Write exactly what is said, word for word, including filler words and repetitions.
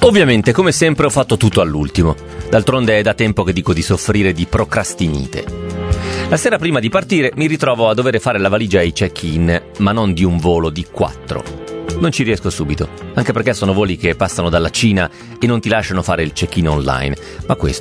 Ovviamente, come sempre, ho fatto tutto all'ultimo. D'altronde è da tempo che dico di soffrire di procrastinite. La sera prima di partire mi ritrovo a dover fare la valigia ai check-in, ma non di un volo di quattro. Non ci riesco subito, anche perché sono voli che passano dalla Cina e non ti lasciano fare il check-in online, ma questo